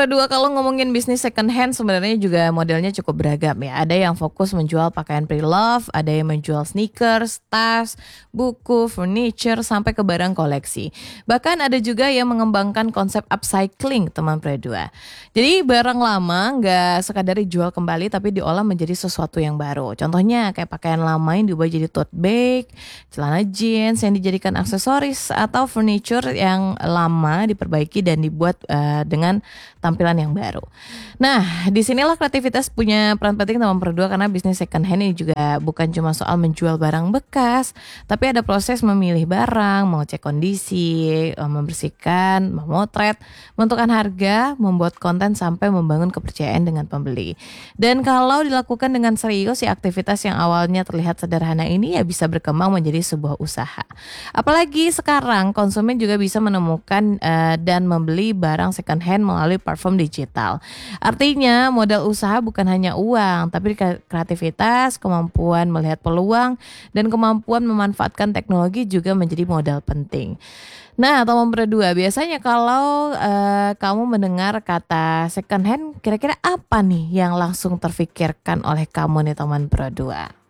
Pro 2 kalau ngomongin bisnis second hand sebenarnya juga modelnya cukup beragam ya. Ada yang fokus menjual pakaian pre-love, ada yang menjual sneakers, tas, buku, furniture, sampai ke barang koleksi. Bahkan ada juga yang mengembangkan konsep upcycling teman Pro 2. Jadi barang lama nggak sekadar dijual kembali tapi diolah menjadi sesuatu yang baru. Contohnya kayak pakaian lama yang diubah jadi tote bag, celana jeans yang dijadikan aksesoris, atau furniture yang lama diperbaiki dan dibuat dengan tampilan yang baru. Nah, disinilah kreativitas punya peran penting teman Pro 2 karena bisnis second hand ini juga bukan cuma soal menjual barang bekas, tapi ada proses memilih barang, mengecek kondisi, membersihkan, memotret, menentukan harga, membuat konten sampai membangun kepercayaan dengan pembeli. Dan kalau dilakukan dengan serius, ya aktivitas yang awalnya terlihat sederhana ini ya bisa berkembang menjadi sebuah usaha. Apalagi sekarang konsumen juga bisa menemukan dan membeli barang second hand melalui platform digital. Artinya modal usaha bukan hanya uang, tapi kreativitas, kemampuan melihat peluang, dan kemampuan memanfaatkan teknologi juga menjadi modal penting. Nah, teman Pro 2, biasanya kalau kamu mendengar kata second hand, kira-kira apa nih yang langsung terfikirkan oleh kamu nih teman Pro 2?